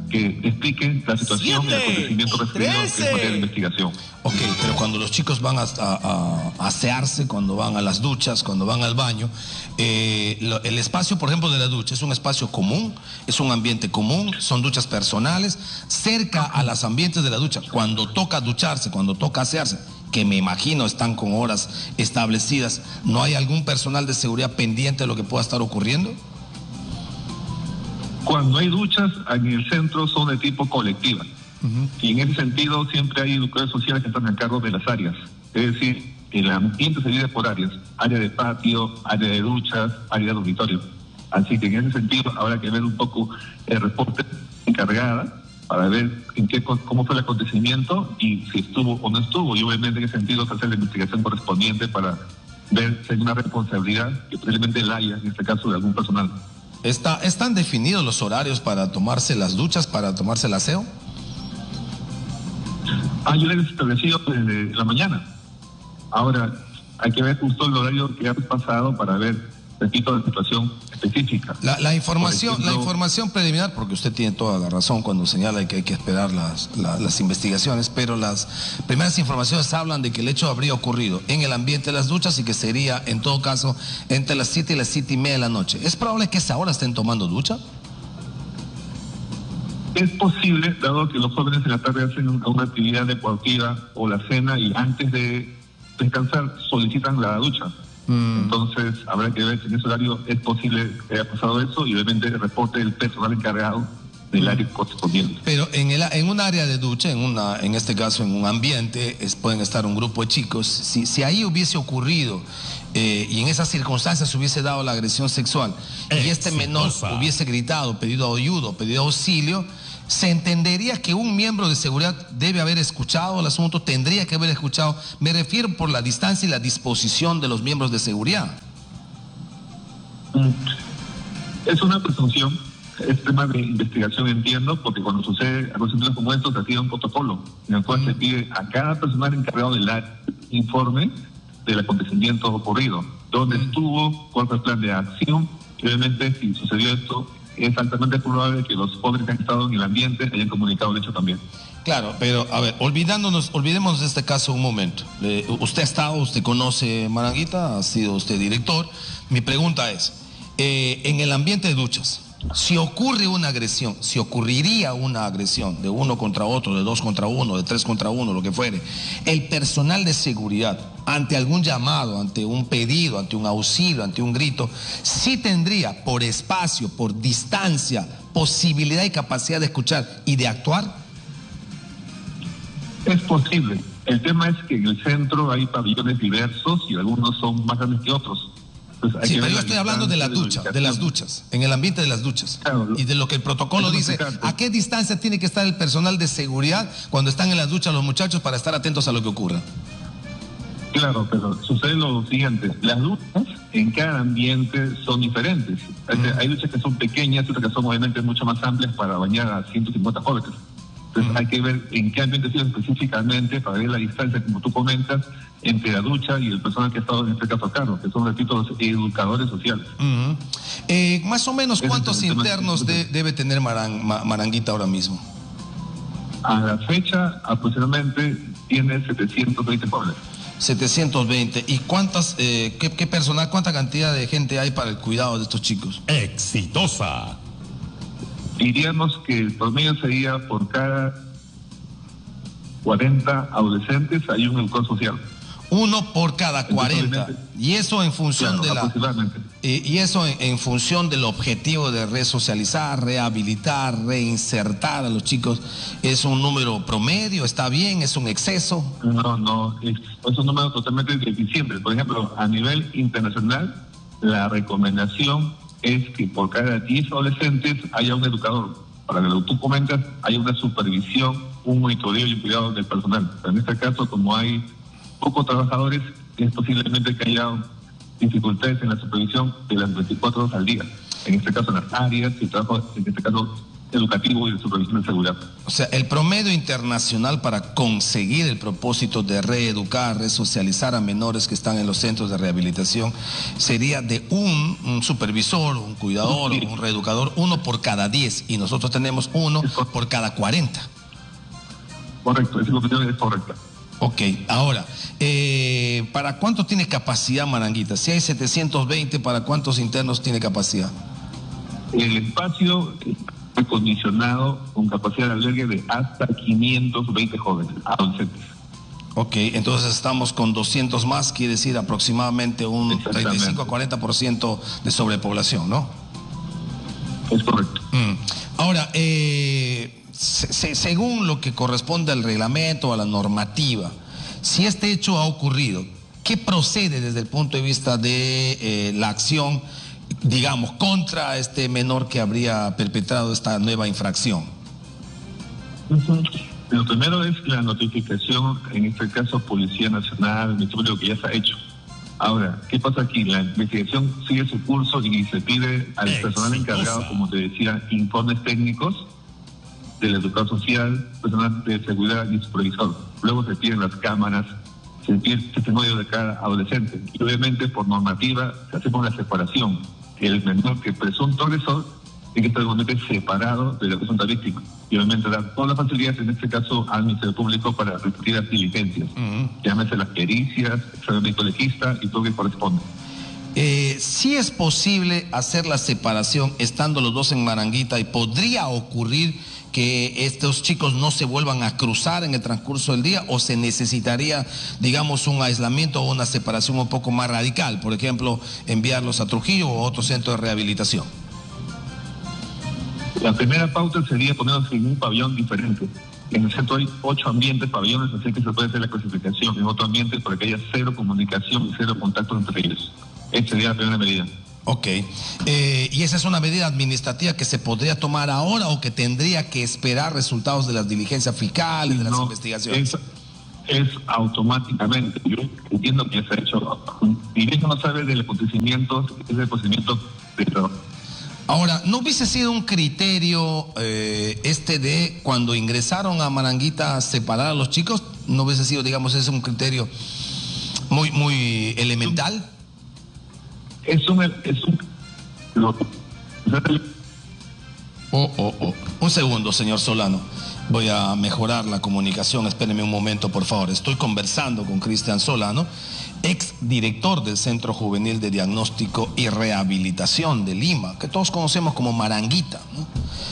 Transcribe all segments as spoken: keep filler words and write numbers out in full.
que expliquen la situación y el acontecimiento referido en materia de investigación. Ok, pero cuando los chicos van a, a, a asearse, cuando van a las duchas, cuando van al baño, eh, lo, el espacio, por ejemplo, de la ducha, ¿es un espacio común? ¿Es un ambiente común? ¿Son duchas personales? Cerca a los ambientes de la ducha, cuando toca ducharse, cuando toca asearse, que me imagino están con horas establecidas, ¿no hay algún personal de seguridad pendiente de lo que pueda estar ocurriendo? Cuando hay duchas en el centro son de tipo colectiva. Uh-huh. Y en ese sentido siempre hay educadores sociales que están a cargo de las áreas. Es decir, el ambiente se divide por áreas. Área de patio, área de duchas, área de dormitorio. Así que en ese sentido habrá que ver un poco el reporte encargada para ver en qué, cómo fue el acontecimiento y si estuvo o no estuvo. Y obviamente en ese sentido se hace la investigación correspondiente para ver si hay una responsabilidad que posiblemente la haya, en este caso de algún personal. ¿Está, ¿Están definidos los horarios para tomarse las duchas, para tomarse el aseo? Ah, yo les he establecido desde la mañana. Ahora, hay que ver justo el horario que ha pasado para ver, repito, la situación específica. La, la información ejemplo, la información preliminar, porque usted tiene toda la razón cuando señala que hay que esperar las, las, las investigaciones, pero las primeras informaciones hablan de que el hecho habría ocurrido en el ambiente de las duchas y que sería, en todo caso, entre las siete y las siete y media de la noche. ¿Es probable que a esa hora estén tomando ducha? Es posible, dado que los jóvenes en la tarde hacen una actividad deportiva o la cena y antes de descansar solicitan la ducha. Mm. Entonces habrá que ver si en ese horario es posible que haya pasado eso y obviamente el reporte del personal encargado del área correspondiente. Pero en el en un área de ducha, en una en este caso en un ambiente, es, pueden estar un grupo de chicos. Si, si ahí hubiese ocurrido eh, y en esas circunstancias hubiese dado la agresión sexual Exitosa. Y este menor hubiese gritado, pedido ayuda, pedido auxilio, se entendería que un miembro de seguridad debe haber escuchado el asunto, tendría que haber escuchado. Me refiero por la distancia y la disposición de los miembros de seguridad. Es una presunción. Es tema de investigación, entiendo, porque cuando sucede acontecimientos como estos se pide un protocolo en el cual mm. se pide a cada personal encargado del informe del acontecimiento ocurrido, dónde mm. estuvo, cuál fue el plan de acción, y obviamente si sucedió esto es altamente probable que los jóvenes que han estado en el ambiente hayan comunicado el hecho también. Claro, pero a ver, olvidándonos, olvidémonos de este caso un momento. Eh, usted ha estado, usted conoce Maranguita, ha sido usted director. Mi pregunta es, eh, en el ambiente de duchas, si ocurre una agresión, si ocurriría una agresión de uno contra otro, de dos contra uno, de tres contra uno, lo que fuere, el personal de seguridad, ante algún llamado, ante un pedido, ante un auxilio, ante un grito, sí tendría por espacio, por distancia, posibilidad y capacidad de escuchar y de actuar. Es posible. El tema es que en el centro hay pabellones diversos y algunos son más grandes que otros. Pues sí, pero yo estoy hablando de la ducha, de las duchas, en el ambiente de las duchas. Claro, y de lo que el protocolo dice, ¿a qué distancia tiene que estar el personal de seguridad cuando están en las duchas los muchachos para estar atentos a lo que ocurra? Claro, pero sucede lo siguiente, las duchas en cada ambiente son diferentes. Mm. Hay duchas que son pequeñas, otras que son obviamente mucho más amplias para bañar a ciento cincuenta jóvenes. Entonces mm. hay que ver en qué ambiente sido específicamente para ver la distancia, como tú comentas, entre la ducha y el personal que ha estado en este caso a cargo, que son, repito, los educadores sociales. Uh-huh. eh, más o menos, ¿cuántos internos de, debe tener Marang, Ma, Maranguita ahora mismo? A la fecha, aproximadamente tiene setecientos veinte jóvenes. setecientos veinte. ¿Y cuántas, eh, qué, qué personal, cuánta cantidad de gente hay para el cuidado de estos chicos? Exitosa. Diríamos que el promedio sería por cada cuarenta adolescentes hay un educador social. Uno por cada cuarenta. Y eso en función claro, de la eh, y eso en, en función del objetivo de resocializar, rehabilitar, reinsertar a los chicos. ¿Es un número promedio? ¿Está bien? ¿Es un exceso? No, no, es, es un número totalmente deficiente. Por ejemplo, a nivel internacional, la recomendación es que por cada diez adolescentes haya un educador. Para que lo que tú comentas, haya una supervisión, un monitoreo y un cuidado del personal. Pero en este caso, como hay pocos trabajadores, es posiblemente que haya dificultades en la supervisión de las veinticuatro horas al día. En este caso, en las áreas, y trabajo, en este caso, educativo y de supervisión de seguridad. O sea, el promedio internacional para conseguir el propósito de reeducar, resocializar a menores que están en los centros de rehabilitación sería de un, un supervisor, un cuidador, sí. un reeducador, uno por cada diez, y nosotros tenemos uno por cada cuarenta. Correcto, esa opinión es correcta. Ok, ahora, eh, ¿para cuánto tiene capacidad Maranguita? Si hay setecientos veinte, ¿para cuántos internos tiene capacidad? El espacio está acondicionado con capacidad de albergue de hasta quinientos veinte jóvenes, adolescentes. Ok, entonces estamos con doscientos más, quiere decir aproximadamente un treinta y cinco a cuarenta por ciento de sobrepoblación, ¿no? Es correcto. Mm. Ahora, eh, se, se, según lo que corresponde al reglamento, a la normativa, si este hecho ha ocurrido, ¿qué procede desde el punto de vista de eh, la acción, digamos, contra este menor que habría perpetrado esta nueva infracción? Uh-huh. Lo primero es la notificación, en este caso Policía Nacional, Ministerio, que ya se ha hecho. Ahora, ¿qué pasa aquí? La investigación sigue su curso y se pide al personal encargado, como te decía, informes técnicos del educador social, personal de seguridad y supervisor. Luego se piden las cámaras, se pide el testimonio de cada adolescente. Y obviamente, por normativa, hacemos la separación. El menor que presunto agresor tiene que estar igualmente separado de la presunta víctima. Y obviamente dar todas las facilidades, en este caso, al Ministerio Público para repetir las diligencias. Uh-huh. Llámese las pericias, examen médico legista y todo lo que corresponde. Eh, sí es posible hacer la separación estando los dos en Maranguita, y podría ocurrir que estos chicos no se vuelvan a cruzar en el transcurso del día, o se necesitaría, digamos, un aislamiento o una separación un poco más radical, por ejemplo, enviarlos a Trujillo o a otro centro de rehabilitación. La primera pauta sería ponerlos en un pabellón diferente. En el centro hay ocho ambientes, pabellones, así que se puede hacer la clasificación en otro ambiente para que haya cero comunicación y cero contacto entre ellos. Esa sería la primera medida. Ok. Eh, ¿Y esa es una medida administrativa que se podría tomar ahora, o que tendría que esperar resultados de las diligencias fiscales, de las no, investigaciones? Es, es automáticamente. Yo entiendo que se ha hecho. Y eso no sabe del acontecimiento, es el procedimiento de trabajo. Ahora, ¿no hubiese sido un criterio eh, este de cuando ingresaron a Maranguita separar a los chicos? ¿No hubiese sido, digamos, ese un criterio muy, muy elemental? Es un... Es un lo, oh, oh, oh. Un segundo, señor Solano. Voy a mejorar la comunicación. Espéreme un momento, por favor. Estoy conversando con Cristian Solano, ex director del Centro Juvenil de Diagnóstico y Rehabilitación de Lima, que todos conocemos como Maranguita, ¿no?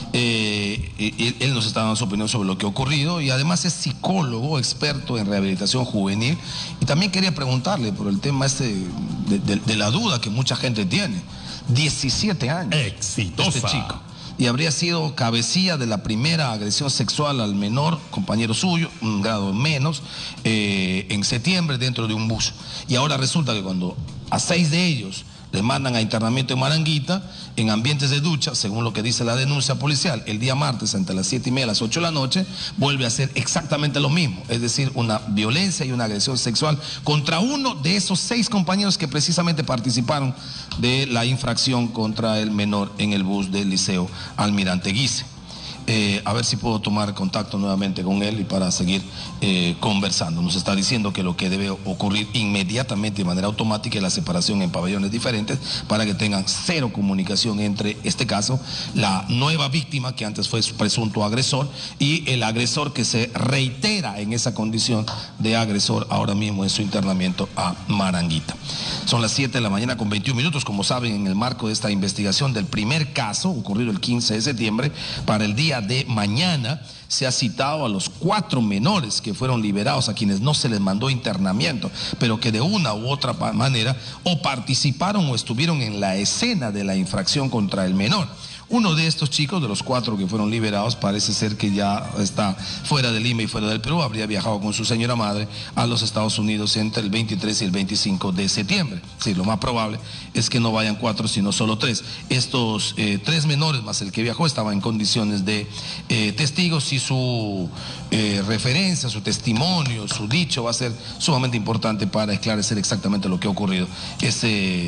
Eh, él, él nos está dando su opinión sobre lo que ha ocurrido, y además es psicólogo, experto en rehabilitación juvenil. Y también quería preguntarle por el tema este de, de, de la duda que mucha gente tiene. diecisiete años. Exitosa. Este chico. Y habría sido cabecilla de la primera agresión sexual al menor, compañero suyo, un grado menos, eh, en septiembre dentro de un bus. Y ahora resulta que cuando a seis de ellos les mandan a internamiento en Maranguita, en ambientes de ducha, según lo que dice la denuncia policial, el día martes entre las siete y media y las ocho de la noche, vuelve a hacer exactamente lo mismo, es decir, una violencia y una agresión sexual contra uno de esos seis compañeros que precisamente participaron de la infracción contra el menor en el bus del Liceo Almirante Guise. Eh, a ver si puedo tomar contacto nuevamente con él y para seguir eh, conversando. Nos está diciendo que lo que debe ocurrir inmediatamente de manera automática es la separación en pabellones diferentes para que tengan cero comunicación entre, este caso, la nueva víctima, que antes fue su presunto agresor, y el agresor que se reitera en esa condición de agresor ahora mismo en su internamiento a Maranguita. Son las siete de la mañana con veintiún minutos, como saben, en el marco de esta investigación del primer caso ocurrido el quince de septiembre, para el día de mañana se ha citado a los cuatro menores que fueron liberados, a quienes no se les mandó internamiento, pero que de una u otra manera o participaron o estuvieron en la escena de la infracción contra el menor. Uno de estos chicos, de los cuatro que fueron liberados, parece ser que ya está fuera de Lima y fuera del Perú. Habría viajado con su señora madre a los Estados Unidos entre el veintitrés y el veinticinco de septiembre. Sí, lo más probable es que no vayan cuatro, sino solo tres. Estos eh, tres menores, más el que viajó, estaban en condiciones de eh, testigos, y su eh, referencia, su testimonio, su dicho va a ser sumamente importante para esclarecer exactamente lo que ha ocurrido ese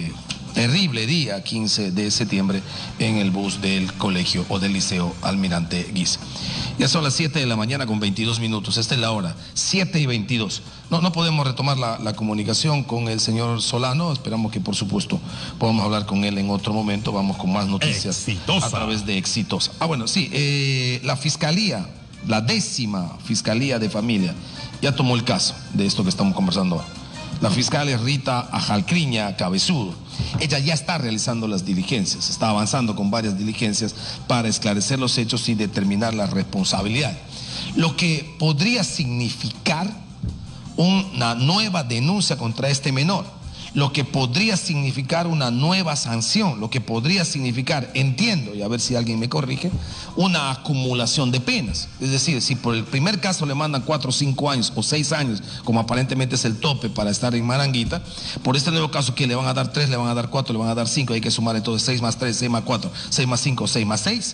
terrible día quince de septiembre en el bus del colegio o del liceo Almirante Guise. Ya son las siete de la mañana con veintidós minutos, esta es la hora, siete y veintidós. No, no podemos retomar la, la comunicación con el señor Solano, esperamos que por supuesto podamos hablar con él en otro momento, vamos con más noticias Exitosa. A través de Exitosa. Ah, bueno, sí, eh, la Fiscalía, la décima Fiscalía de Familia, ya tomó el caso de esto que estamos conversando ahora. La fiscal es Rita Ajalcriña Cabezudo. Ella ya está realizando las diligencias, está avanzando con varias diligencias para esclarecer los hechos y determinar la responsabilidad. Lo que podría significar una nueva denuncia contra este menor, lo que podría significar una nueva sanción, lo que podría significar, entiendo, y a ver si alguien me corrige, una acumulación de penas. Es decir, si por el primer caso le mandan cuatro, cinco años o seis años, como aparentemente es el tope para estar en Maranguita, por este nuevo caso que le van a dar tres, le van a dar cuatro, le van a dar cinco, hay que sumar entonces seis más tres, seis más cuatro, seis más cinco, seis más seis.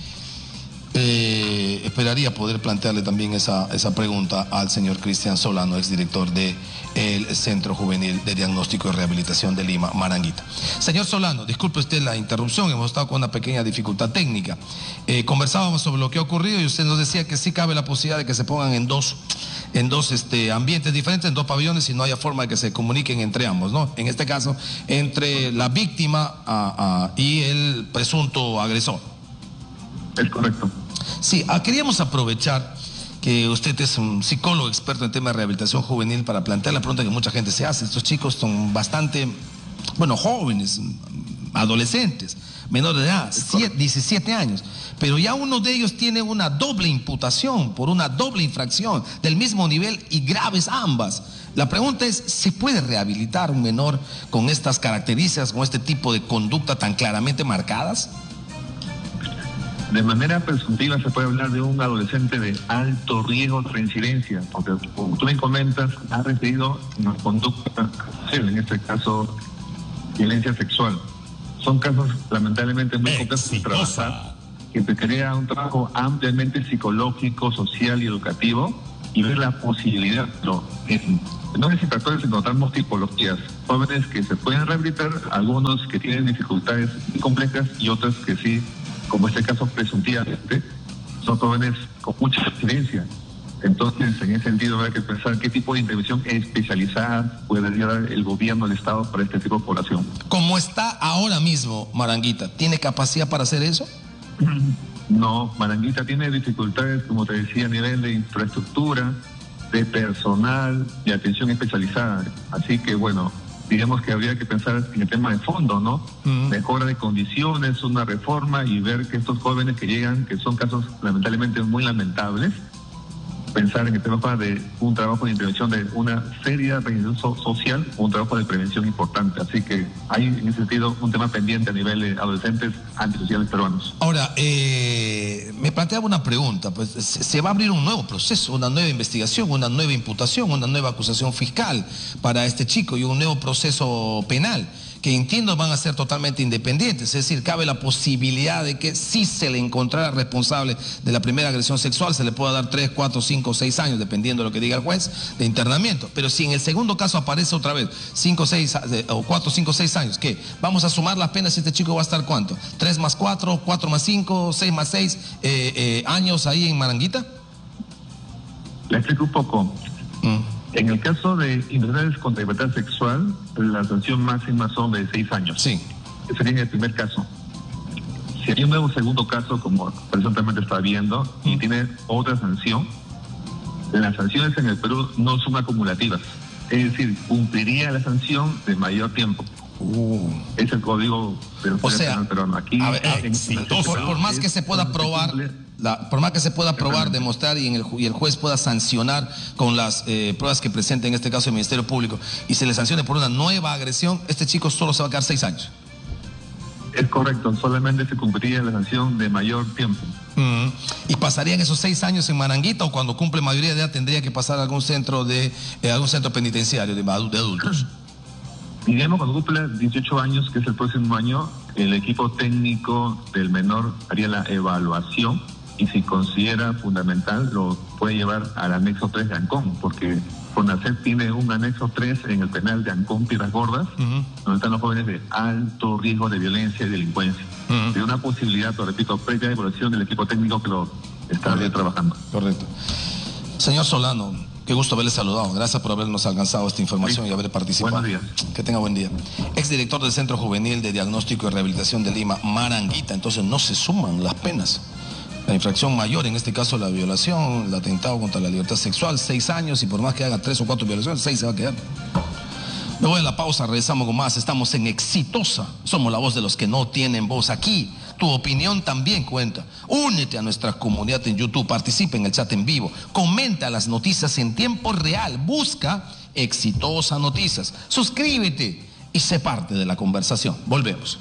Eh, esperaría poder plantearle también esa, esa pregunta al señor Cristian Solano, exdirector del Centro Juvenil de Diagnóstico y Rehabilitación de Lima, Maranguita. Señor Solano, disculpe usted la interrupción, hemos estado con una pequeña dificultad técnica. Eh, conversábamos sobre lo que ha ocurrido y usted nos decía que sí cabe la posibilidad de que se pongan en dos, en dos este, ambientes diferentes, en dos pabellones, y no haya forma de que se comuniquen entre ambos, ¿no? En este caso, entre la víctima a, a, y el presunto agresor. Es correcto. Sí, queríamos aprovechar que usted es un psicólogo experto en temas de rehabilitación juvenil para plantear la pregunta que mucha gente se hace. Estos chicos son bastante, bueno, jóvenes, adolescentes, menores de edad, diecisiete años, pero ya uno de ellos tiene una doble imputación por una doble infracción del mismo nivel y graves ambas. La pregunta es, ¿se puede rehabilitar un menor con estas características, con este tipo de conducta tan claramente marcadas? De manera presuntiva se puede hablar de un adolescente de alto riesgo de reincidencia, porque como tú me comentas, ha recibido una conducta, en este caso, violencia sexual. Son casos lamentablemente muy complejos de trabajar, que requería un trabajo ampliamente psicológico, social y educativo, y ver la posibilidad, no, en, no es infractores encontramos tipologías, jóvenes que se pueden rehabilitar, algunos que tienen dificultades muy complejas y otros que sí, como este caso presuntivamente, son jóvenes con mucha experiencia. Entonces, en ese sentido, habrá que pensar qué tipo de intervención especializada puede dar el gobierno, el Estado, para este tipo de población. ¿Cómo está ahora mismo Maranguita? ¿Tiene capacidad para hacer eso? No, Maranguita tiene dificultades, como te decía, a nivel de infraestructura, de personal, de atención especializada. Así que, bueno, digamos que habría que pensar en el tema de fondo, ¿no? Uh-huh. Mejora de condiciones, una reforma y ver que estos jóvenes que llegan, que son casos lamentablemente muy lamentables, pensar en el tema de un trabajo de intervención de una seria reinserción so- social, un trabajo de prevención importante. Así que hay en ese sentido un tema pendiente a nivel de adolescentes antisociales peruanos. Ahora, eh, me planteaba una pregunta, pues se, se va a abrir un nuevo proceso, una nueva investigación, una nueva imputación, una nueva acusación fiscal para este chico y un nuevo proceso penal, que entiendo van a ser totalmente independientes, es decir, cabe la posibilidad de que si se le encontrara responsable de la primera agresión sexual, se le pueda dar tres, cuatro, cinco, seis años, dependiendo de lo que diga el juez, de internamiento. Pero si en el segundo caso aparece otra vez cinco, seis, o cuatro, cinco, seis años, ¿qué? Vamos a sumar las penas y este chico va a estar ¿cuánto? ¿Tres más cuatro, cuatro más cinco, seis más seis eh, eh, años ahí en Maranguita? Le explico un poco. Mm. En el caso de infracciones contra la libertad sexual, la sanción máxima son de seis años. Sí. Ese sería el primer caso. Si hay un nuevo segundo caso, como presuntamente está viendo, mm. y tiene otra sanción, las sanciones en el Perú no son acumulativas. Es decir, cumpliría la sanción de mayor tiempo. Uh. Es el código del o sea, peruano. Aquí, a ver, en, en, por, por más que se pueda probar... La, por más que se pueda probar, demostrar y, en el, y el juez pueda sancionar con las eh, pruebas que presente en este caso el Ministerio Público y se le sancione por una nueva agresión, este chico solo se va a quedar seis años. Es correcto, solamente se cumpliría la sanción de mayor tiempo. Mm. ¿Y pasarían esos seis años en Maranguita o cuando cumple mayoría de edad tendría que pasar a algún centro de eh, algún centro penitenciario de, de adultos? Digamos, cuando cumpla dieciocho años, que es el próximo año, el equipo técnico del menor haría la evaluación y si considera fundamental lo puede llevar al anexo tres de Ancón, porque FONASET tiene un anexo tres en el penal de Ancón Piedras Gordas, uh-huh. donde están los jóvenes de alto riesgo de violencia y delincuencia. Uh-huh. De una posibilidad, lo repito, previa evaluación del equipo técnico que lo está bien trabajando. Correcto. Señor Solano, qué gusto haberle saludado. Gracias por habernos alcanzado esta información sí. y haber participado. Buenos días. Que tenga buen día. Exdirector del Centro Juvenil de Diagnóstico y Rehabilitación de Lima, Maranguita. Entonces no se suman las penas. La infracción mayor, en este caso la violación, el atentado contra la libertad sexual, seis años, y por más que haga tres o cuatro violaciones, seis se va a quedar. Me voy a la pausa, regresamos con más. Estamos en Exitosa. Somos la voz de los que no tienen voz. Aquí, tu opinión también cuenta. Únete a nuestra comunidad en YouTube, participa en el chat en vivo, comenta las noticias en tiempo real, busca Exitosa Noticias, suscríbete y sé parte de la conversación. Volvemos.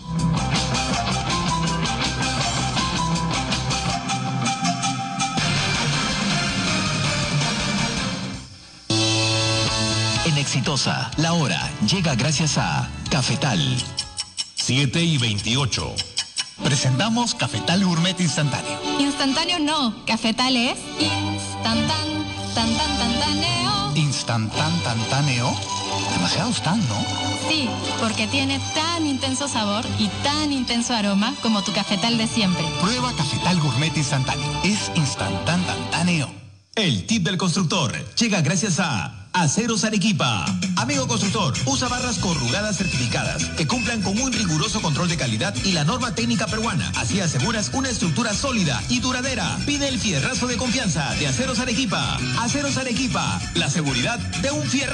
Exitosa, la hora llega gracias a Cafetal. siete y veintiocho. Presentamos Cafetal Gourmet Instantáneo. Instantáneo no, Cafetal es instantán, tan, tan, tantaneo. ¿Instantán, tantáneo? Demasiado tan, ¿no? Sí, porque tiene tan intenso sabor y tan intenso aroma como tu Cafetal de siempre. Prueba Cafetal Gourmet Instantáneo. Es instantán, tantáneo. El tip del constructor llega gracias a Aceros Arequipa. Amigo constructor, usa barras corrugadas certificadas que cumplan con un riguroso control de calidad y la norma técnica peruana. Así aseguras una estructura sólida y duradera. Pide el fierrazo de confianza de Aceros Arequipa. Aceros Arequipa, la seguridad de un fierrazo.